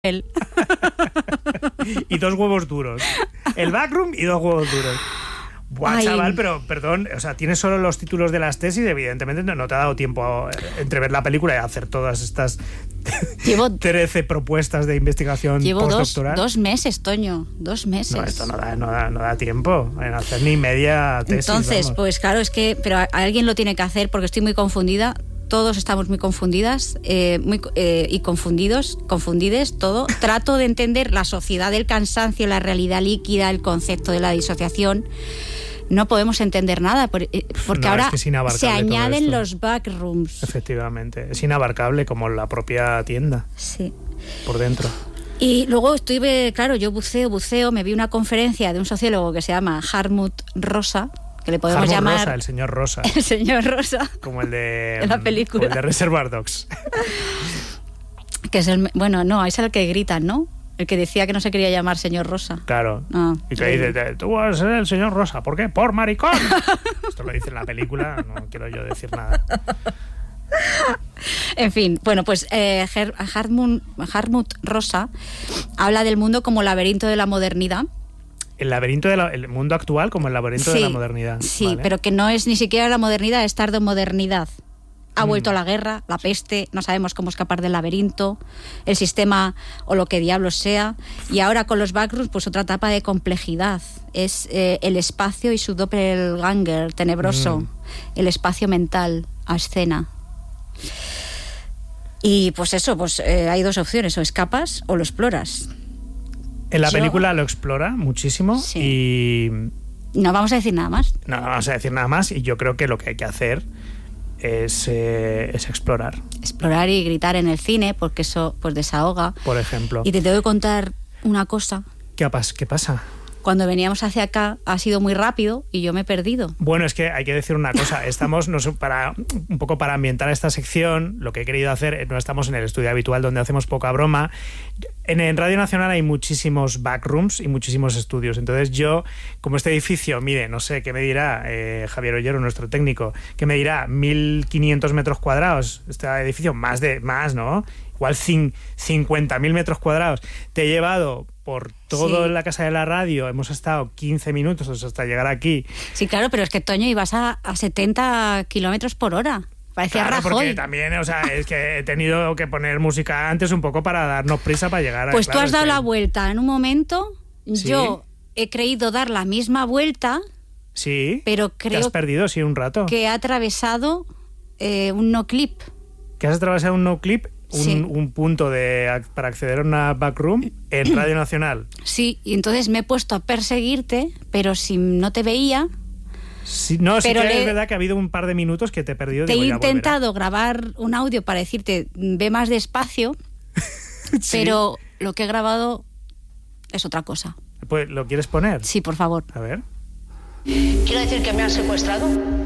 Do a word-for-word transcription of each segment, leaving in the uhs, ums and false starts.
él. Y dos huevos duros. El backroom y dos huevos duros. Buah, Ay. chaval, pero perdón, o sea, tienes solo los títulos de las tesis, evidentemente no, no te ha dado tiempo a, entre ver la película y hacer todas estas Llevo, trece propuestas de investigación llevo dos, postdoctoral. dos meses, Toño, dos meses. No, esto no da, no, da, no da tiempo en hacer ni media tesis. Entonces, vamos. pues claro, es que, pero a- alguien lo tiene que hacer porque estoy muy confundida. Todos estamos muy confundidas eh, muy, eh, y confundidos, confundides, todo. Trato de entender la sociedad del cansancio, la realidad líquida, el concepto de la disociación. No podemos entender nada por- eh, porque No, ahora es que es inabarcable se todo añaden esto. los backrooms. Efectivamente, es inabarcable como la propia tienda Sí. por dentro. Y luego estuve, claro, yo buceo, buceo, me vi una conferencia de un sociólogo que se llama Hartmut Rosa, que le podemos Hartmut llamar Rosa, el señor Rosa, el señor Rosa, como el de, En la película. como el de Reservoir Dogs. que es el, bueno, no, es el que gritan, ¿no? El que decía que no se quería llamar señor Rosa. Claro. Ah, Y que dice, tú vas a ser el señor Rosa. ¿Por qué? ¡Por maricón! Esto lo dice en la película, no quiero yo decir nada. En fin, bueno, pues eh, Her- Hartmut, Hartmut Rosa habla del mundo como laberinto de la modernidad. El laberinto del mundo actual como el laberinto Sí, de la modernidad. Sí, ¿vale? pero que no es ni siquiera la modernidad, es tardomodernidad. Ha Mm. vuelto la guerra, la peste, no sabemos cómo escapar del laberinto, el sistema o lo que diablos sea. Y ahora con los backrooms, pues otra etapa de complejidad. Es eh, el espacio y su doppelganger tenebroso, Mm. el espacio mental a escena. Y pues eso, pues eh, hay dos opciones, o escapas o lo exploras. En la Yo- película lo explora muchísimo Sí. y No vamos a decir nada más. no, no vamos a decir nada más, y yo creo que lo que hay que hacer es, eh, es explorar, Explorar y gritar en el cine, porque eso pues desahoga. por ejemplo. Y te tengo que contar una cosa. ¿Qué, pas- ¿Qué pasa? Cuando veníamos hacia acá ha sido muy rápido y yo me he perdido. Bueno, es que hay que decir una cosa. Estamos, no sé, para, un poco para ambientar esta sección, lo que he querido hacer, eh, no estamos en el estudio habitual donde hacemos poca broma. En, en Radio Nacional hay muchísimos backrooms y muchísimos estudios. Entonces yo, como este edificio mide, no sé, ¿qué me dirá eh, Javier Ollero, nuestro técnico? ¿Qué me dirá? mil quinientos metros cuadrados. Este edificio, más, de, más ¿no? Igual cin- cincuenta mil metros cuadrados. Te he llevado por todo Sí. la casa de la radio, hemos estado quince minutos hasta llegar aquí. Sí, claro, pero es que, Toño, ibas a, a setenta kilómetros por hora. Parecía Claro, porque Rajoy. también, o sea, es que he tenido que poner música antes un poco para darnos prisa para llegar a... Pues claro, tú has es dado que- la vuelta en un momento. Sí. Yo he creído dar la misma vuelta, Sí, pero te has creo perdido, sí, un rato. que he atravesado eh, un no clip. Que has atravesado un no clip, un, Sí. un punto de ac- para acceder a una backroom en Radio Nacional. Sí, y entonces me he puesto a perseguirte, pero si no te veía, Sí, no, sí Pero que le- es verdad que ha habido un par de minutos que te he perdido. te he digo, ya volverá. intentado grabar un audio para decirte ve más despacio, Sí. pero lo que he grabado es otra cosa. Pues, ¿lo quieres poner? Sí, por favor. A ver. Quiero decir que me han secuestrado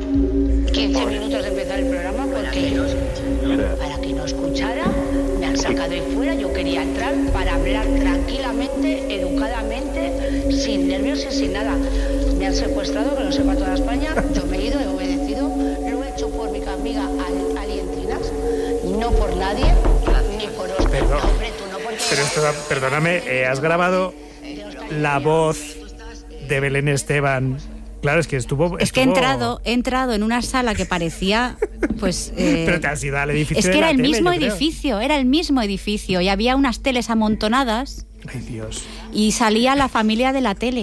quince minutos de empezar el programa porque para que no escuchara me han sacado ahí fuera. Yo quería entrar para hablar tranquilamente, educadamente, sin nervios y sin nada. Me han secuestrado, que lo sepa toda España. Yo me he ido, he obedecido. Lo he hecho por mi amiga Ali- Alientinas, no por nadie, ni por otro. Perdón. No, hombre, tú no porque Pero esto, perdóname, eh, has grabado la voz de Belén Esteban. Claro, es que estuvo... Es que he estuvo- entrado, he entrado en una sala que parecía, pues... eh, Pero te has ido al edificio es de que la era el tele, mismo yo creo. edificio, era el mismo edificio y había unas teles amontonadas Ay, Dios. y salía la familia de la tele.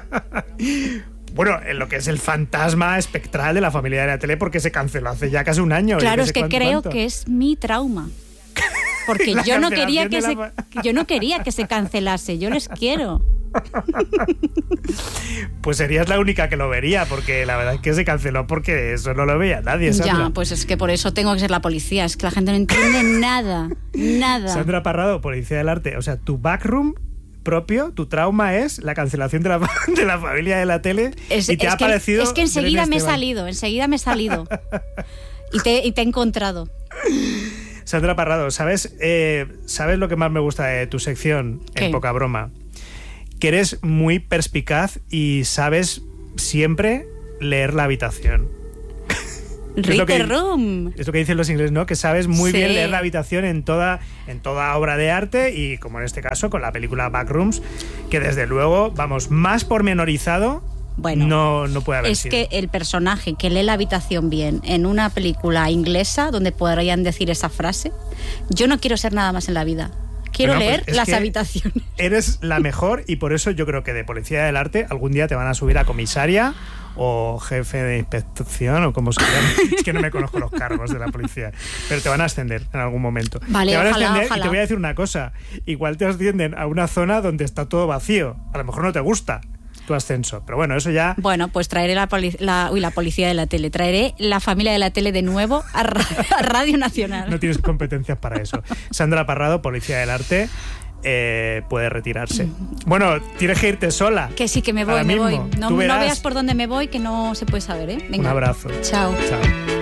Bueno, en lo que es el fantasma espectral de la familia de la tele, porque se canceló hace ya casi un año. Claro, y no es sé que cuánto, creo cuánto. que es mi trauma. Porque La yo no quería cancelación que de se, la yo no quería que se cancelase, yo les quiero. Pues serías la única que lo vería, porque la verdad es que se canceló porque eso no lo veía nadie, Sandra. Ya, pues es que por eso tengo que ser la policía, es que la gente no entiende nada, nada. Sandra Parrado, Policía del Arte. O sea, tu backroom propio, tu trauma es la cancelación de la, de la familia de la tele Es, y te es ha que, parecido... es que enseguida Belén me he Esteban. salido, enseguida me he salido. Y te, y te he encontrado. Sandra Parrado, ¿sabes, eh, ¿sabes lo que más me gusta de tu sección, ¿Qué? en poca broma? Que eres muy perspicaz y sabes siempre leer la habitación. Read the room. Es lo que dicen los ingleses, ¿no? Que sabes muy sí. bien leer la habitación en toda, en toda obra de arte y, como en este caso, con la película Backrooms, que desde luego, vamos, más pormenorizado bueno, no, no puede haber es sido. que el personaje que lee la habitación bien en una película inglesa donde podrían decir esa frase, yo no quiero ser nada más en la vida. Quiero bueno, leer pues las habitaciones. Eres la mejor y por eso yo creo que de Policía del Arte algún día te van a subir a comisaria o jefe de inspección o como se llama. Es que no me conozco los cargos de la policía, pero te van a ascender en algún momento. Vale, te van ojalá, a ascender ojalá. Y te voy a decir una cosa, igual te ascienden a una zona donde está todo vacío, a lo mejor no te gusta tu ascenso, pero bueno, eso ya... Bueno, pues traeré la, poli la, uy, la policía de la tele, traeré la familia de la tele de nuevo a, ra a Radio Nacional. No tienes competencias para eso. Sandra Parrado, Policía del Arte, eh, puede retirarse. Bueno, tienes que irte sola. Que sí, que me voy, Ahora me mismo. voy. No, Tú verás. no veas por dónde me voy, que no se puede saber, ¿eh? Venga. Un abrazo. Chao. Chao.